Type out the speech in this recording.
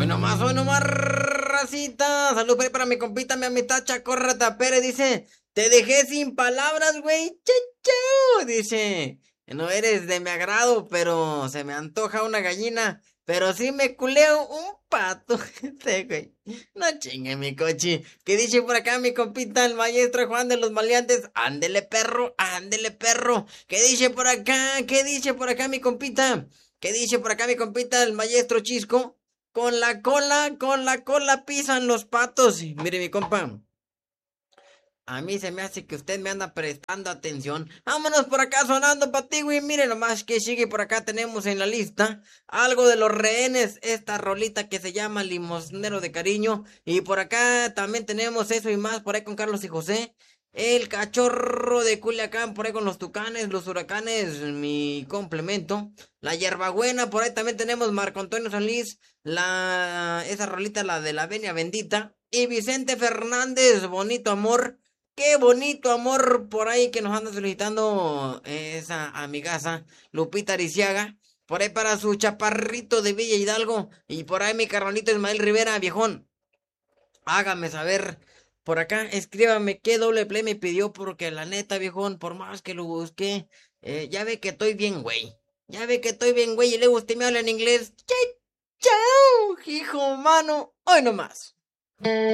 Hoy nomás, racita. Salud por ahí para mi compita, mi amistad Chacorrata Pérez. Dice, te dejé sin palabras, güey. Chau. Dice, no eres de mi agrado, pero se me antoja una gallina. Pero sí me culeo un pato. Este, güey. No chingue mi coche. ¿Qué dice por acá mi compita, el maestro Juan de los Maleantes? Ándele, perro, ándele, perro. ¿Qué dice por acá? ¿Qué dice por acá mi compita? ¿Qué dice por acá mi compita, el maestro Chisco? Con la cola pisan los patos. Mire, mi compa, a mí se me hace que usted me anda prestando atención. Vámonos por acá sonando para ti, güey. Mire nomás que sigue por acá. Tenemos en la lista algo de los rehenes. Esta rolita que se llama Limosnero de Cariño. Y por acá también tenemos eso y más por ahí con Carlos y José. El cachorro de Culiacán por ahí con los tucanes, los huracanes, mi complemento. La hierbabuena, por ahí también tenemos Marco Antonio Solís. Esa rolita, la de la Venia Bendita. Y Vicente Fernández, bonito amor. Qué bonito amor por ahí que nos anda solicitando esa amigaza Lupita Ariciaga. Por ahí para su chaparrito de Villa Hidalgo. Y por ahí mi carnalito Ismael Rivera, viejón. Hágame saber. Por acá, escríbame qué doble play me pidió. Porque la neta, viejón, por más que lo busqué, ya ve que estoy bien, güey. Ya ve que estoy bien, güey. Y luego usted me habla en inglés. Chau, hijo mano. Hoy nomás.